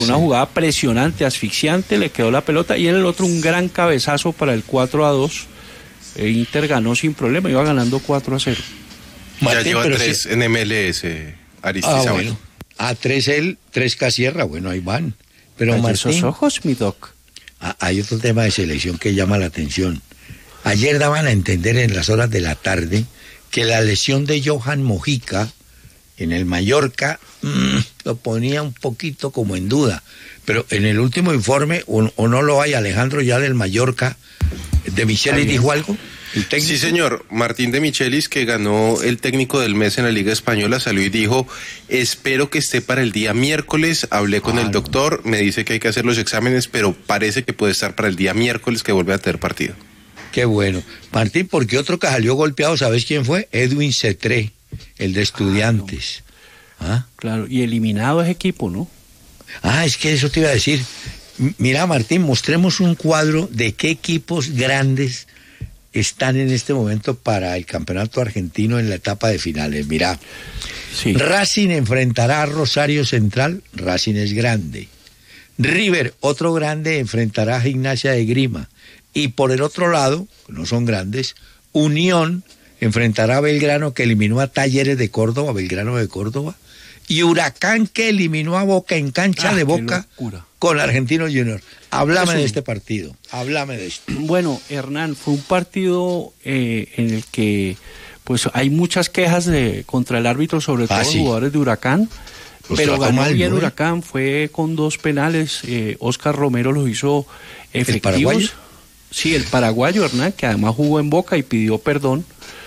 Una jugada presionante, asfixiante, le quedó la pelota y en el otro un gran cabezazo para el 4-2. Inter ganó sin problema, iba ganando 4-0. Ya lleva 3 en MLS, Aristizábal. Bueno. 3 él, 3 Casierra, bueno, ahí van. Pero Ay, Martín, esos ojos, mi doc. hay otro tema de selección que llama la atención. Ayer daban a entender en las horas de la tarde que la lesión de Johan Mojica en el Mallorca lo ponía un poquito como en duda. Pero en el último informe, o no lo hay, Alejandro, ya del Mallorca, de Michelis dijo algo. Sí, señor. Martín de Michelis, que ganó el técnico del mes en la Liga Española, salió y dijo: espero que esté para el día miércoles. Hablé con el doctor, me dice que hay que hacer los exámenes, pero parece que puede estar para el día miércoles, que vuelve a tener partido. Qué bueno. Martín, porque otro que salió golpeado, ¿sabes quién fue? Edwin Cetré, el de Estudiantes. Claro, y eliminado ese equipo, ¿no? Es que eso te iba a decir. Mira, Martín, mostremos un cuadro de qué equipos grandes están en este momento para el campeonato argentino en la etapa de finales. Mira, sí. Racing enfrentará a Rosario Central, Racing es grande. River, otro grande, enfrentará a Gimnasia de Grima. Y por el otro lado, no son grandes, Unión enfrentará a Belgrano, que eliminó a Talleres de Córdoba, Belgrano de Córdoba, y Huracán, que eliminó a Boca en cancha de Boca con Argentino Junior. Háblame de este partido, háblame de esto. Bueno, Hernán, fue un partido en el que pues hay muchas quejas contra el árbitro, sobre todo los jugadores de Huracán, pero ganó bien Huracán, fue con 2 penales, Oscar Romero los hizo efectivos. ¿El paraguayo? Sí, el paraguayo, Hernán, que además jugó en Boca y pidió perdón,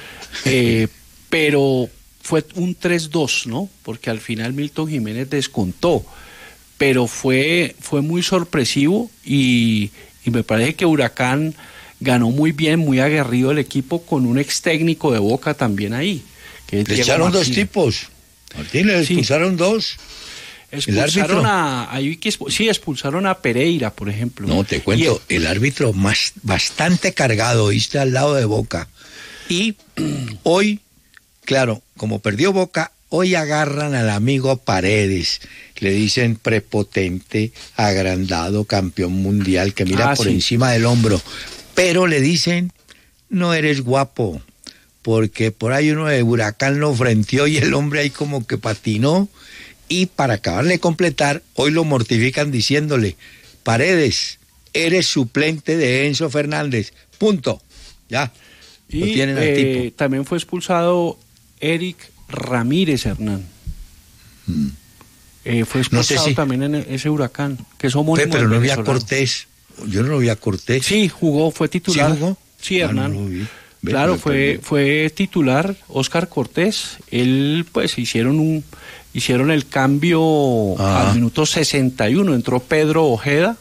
pero fue un 3-2, ¿no? Porque al final Milton Jiménez descontó, pero fue muy sorpresivo y me parece que Huracán ganó muy bien, muy aguerrido el equipo, con un ex técnico de Boca también ahí. Que es le echaron Martín. 2 tipos, Martín, le expulsaron 2. Expulsaron expulsaron a Pereira, por ejemplo. No, te cuento, el árbitro bastante cargado, ¿viste? Al lado de Boca. Y hoy, claro, como perdió Boca, hoy agarran al amigo Paredes, le dicen prepotente, agrandado, campeón mundial, que mira por encima del hombro, pero le dicen, no eres guapo, porque por ahí uno de Huracán lo frenteó y el hombre ahí como que patinó, y para acabarle de completar, hoy lo mortifican diciéndole: Paredes, eres suplente de Enzo Fernández, punto, ya. Y lo tienen al tipo. También fue expulsado Eric Ramírez, Hernán. Fue expulsado también en ese Huracán, que es homónimo. Pero no vi a Cortés. Yo no lo vi a Cortés. Sí, jugó, fue titular. ¿Sí jugó? Sí, Hernán. No lo vi. Claro, fue titular Oscar Cortés. Él, pues, hicieron el cambio al minuto 61. Entró Pedro Ojeda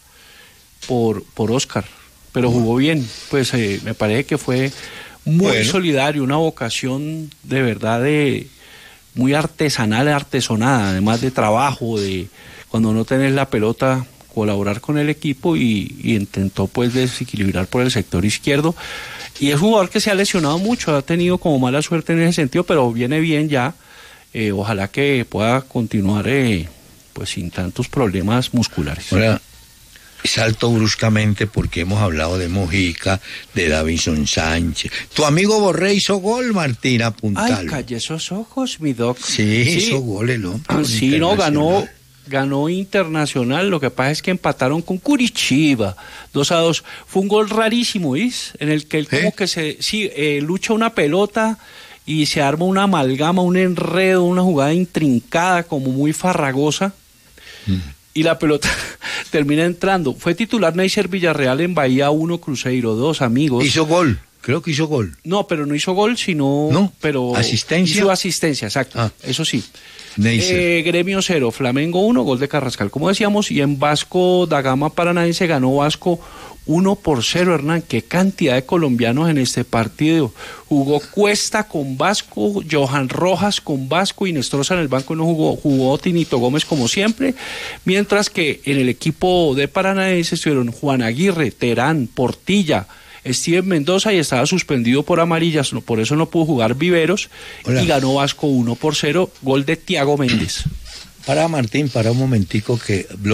por Oscar, pero jugó bien. Pues me parece que fue muy solidario, una vocación de verdad muy artesanal, artesonada, además de trabajo, de cuando no tenés la pelota, colaborar con el equipo y intentó pues desequilibrar por el sector izquierdo. Y es un jugador que se ha lesionado mucho, ha tenido como mala suerte en ese sentido, pero viene bien ya. Ojalá que pueda continuar pues sin tantos problemas musculares. Ahora, salto bruscamente porque hemos hablado de Mojica, de Davinson Sánchez. Tu amigo Borré hizo gol, Martín, apuntalo. Ay, calle esos ojos, mi doc. Sí, hizo gol el hombre. Sí, no, ganó Internacional. Lo que pasa es que empataron con Curitiba 2-2. Fue un gol rarísimo, ¿ves? En el que él como que lucha una pelota y se arma una amalgama, un enredo, una jugada intrincada, como muy farragosa. Y la pelota termina entrando. Fue titular Neisser Villarreal en Bahía 1, Cruzeiro 2, amigos. ¿Hizo gol? Creo que hizo gol. No, pero no hizo gol, sino... ¿No? Pero ¿asistencia? Hizo asistencia, exacto. Eso sí. Neisser. Gremio 0, Flamengo 1, gol de Carrascal, como decíamos, y en Vasco da Gama Paranaense ganó Vasco 1-0, Hernán. Qué cantidad de colombianos en este partido. Jugó Cuesta con Vasco, Johan Rojas con Vasco, y Nestroza en el banco no jugó Tinito Gómez como siempre, mientras que en el equipo de Paranaense estuvieron Juan Aguirre, Terán, Portilla, Steven Mendoza, y estaba suspendido por amarillas, por eso no pudo jugar Viveros. Hola. Y ganó Vasco 1-0, gol de Thiago Méndez. Para Martín, para un momentico que